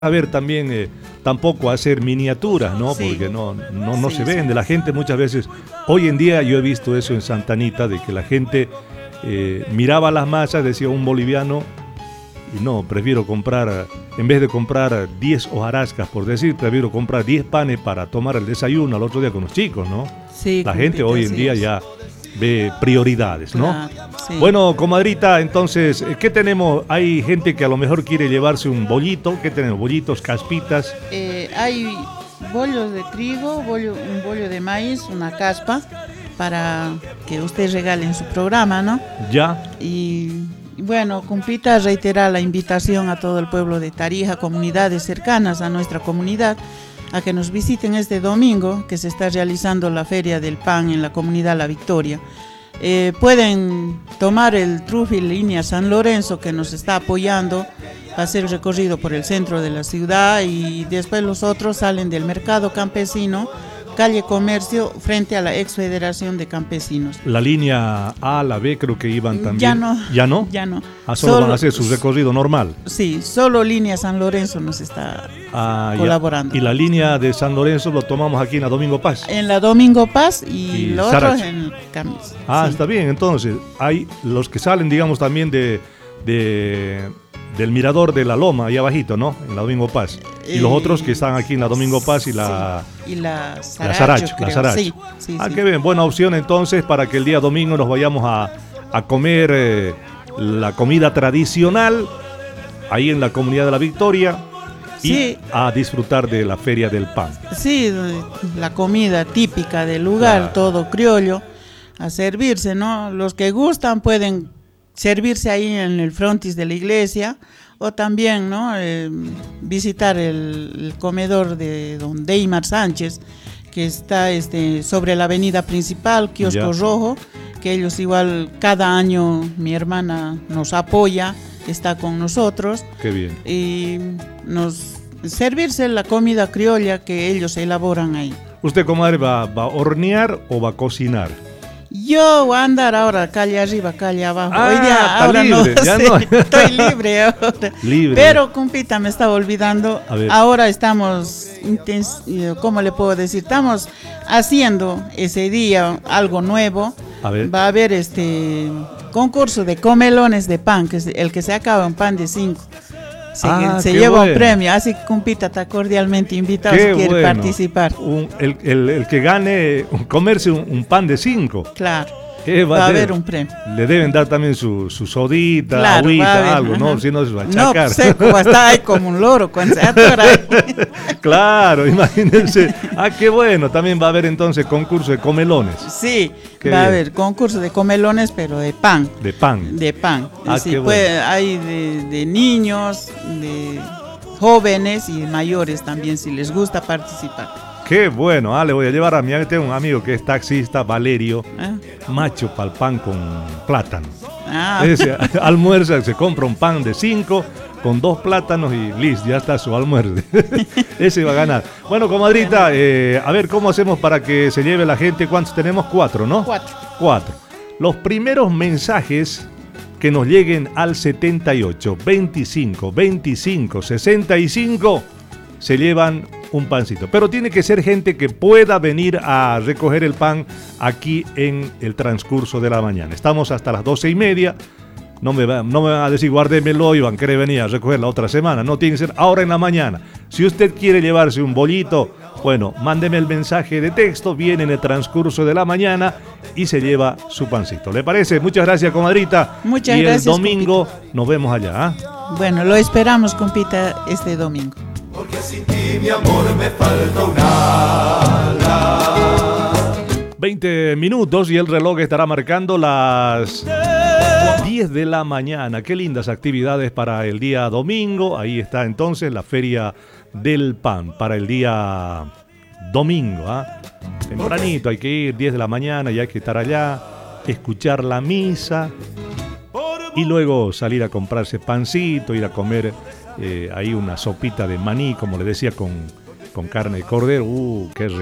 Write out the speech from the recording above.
a ver también tampoco hacer miniaturas, ¿no? Sí. Porque no Sí, se sí. vende. La gente muchas veces, hoy en día yo he visto eso en Santa Anita, de que la gente miraba las masas, decía un boliviano, y no, prefiero comprar, en vez de comprar 10 hojarascas, por decir, prefiero comprar 10 panes para tomar el desayuno al otro día con los chicos, ¿no? Sí, La gente compita, hoy en así día es. ya ve prioridades, ¿no? Claro, sí. Bueno, comadrita, entonces, ¿qué tenemos? Hay gente que a lo mejor quiere llevarse un bollito. ¿Qué tenemos? Bollitos, caspitas. Hay bollos de trigo, un bollo de maíz, una caspa, para que usted regale en su programa, ¿no? Ya. Y bueno, Cumpita reitera la invitación a todo el pueblo de Tarija, comunidades cercanas a nuestra comunidad, a que nos visiten este domingo, que se está realizando la Feria del Pan en la comunidad La Victoria. Pueden tomar el Trufil línea San Lorenzo, que nos está apoyando, va a hacer el recorrido por el centro de la ciudad, y después los otros salen del mercado campesino, calle Comercio, frente a la ex Federación de Campesinos. La línea A, la B, creo que iban también. Ya no. ¿Ya no? Ya no. Ah, solo van a hacer su recorrido normal. Sí, solo línea San Lorenzo nos está colaborando. Y la línea de San Lorenzo lo tomamos aquí en la Domingo Paz. En la Domingo Paz y lo otro Saracho. en Camis. Ah, Sí. está bien. Entonces, hay los que salen, digamos, también del mirador de la Loma, ahí abajito, ¿no? En la Domingo Paz. Y los otros que están aquí en la Domingo Paz y la... Sí. Y la Saracho, Saracho, la creo. Saracho. Sí, sí, sí. Qué bien, buena opción entonces para que el día domingo nos vayamos a comer la comida tradicional ahí en la comunidad de La Victoria y Sí. a disfrutar de la Feria del Pan. Sí, la comida típica del lugar, Claro. todo criollo, a servirse, ¿no? Los que gustan pueden servirse ahí en el frontis de la iglesia, o también, ¿no? Visitar el comedor de don Deimar Sánchez, que está sobre la avenida principal, Kiosco Ya. Rojo, que ellos igual cada año mi hermana nos apoya, está con nosotros, Qué bien. y nos servirse la comida criolla que ellos elaboran ahí. ¿Usted, comadre, va a hornear o va a cocinar? Yo voy a andar ahora calle arriba, calle abajo. Ah, Hoy día está ahora libre, no, ya sí, no. estoy libre ahora. Libre. Pero, compita, me estaba olvidando. A ver. Ahora estamos, ¿cómo le puedo decir? Estamos haciendo ese día algo nuevo. A ver. Va a haber concurso de comelones de pan, que es el que se acaba un pan de 5. Se qué lleva bueno. un premio, así que, compita, está cordialmente invitado Qué si quiere bueno. participar. El que gane, comerse un pan de 5. Claro, va a haber un premio. Le deben dar también su sodita, Claro, va a haber, agüita, algo, ¿no? ajá. Si no se va a No, achacar. seco, va a estar ahí como un loro cuando se atora ahí. Claro, imagínense. Qué bueno. También va a haber entonces concurso de comelones, Sí, Qué va a bien. haber concurso de comelones, pero de pan. de pan. De pan. Sí, Qué bueno. hay de niños, de jóvenes y mayores también, si les gusta participar. Qué bueno. Le voy a llevar a mi tengo un amigo que es taxista, Valerio, ¿Ah? macho para el pan con plátano. Ah, Ese almuerza, se compra un pan de 5 con 2 plátanos y listo, ya está su almuerzo. Ese va a ganar. Bueno, comadrita, a ver cómo hacemos para que se lleve la gente. ¿Cuántos tenemos? 4, ¿no? 4. Los primeros mensajes que nos lleguen al 78 25 25 65 se llevan un pancito. Pero tiene que ser gente que pueda venir a recoger el pan aquí en el transcurso de la mañana. Estamos hasta las 12:30. No me van a decir guárdemelo y van a querer venir a recoger la otra semana. No, tiene que ser ahora en la mañana. Si usted quiere llevarse un bollito, bueno, mándeme el mensaje de texto, viene en el transcurso de la mañana y se lleva su pancito. ¿Le parece? Muchas gracias, comadrita. Muchas y gracias, el domingo nos vemos allá. bueno, lo esperamos, compita, este domingo. Porque sin ti, mi amor, me falta un ala. 20 minutos y el reloj estará marcando las 10 de la mañana. Qué lindas actividades para el día domingo. Ahí está entonces la Feria del Pan para el día domingo. Tempranito hay que ir, 10 de la mañana, y hay que estar allá, escuchar la misa y luego salir a comprarse pancito, ir a comer ahí una sopita de maní, como le decía, con carne de cordero. Qué rico.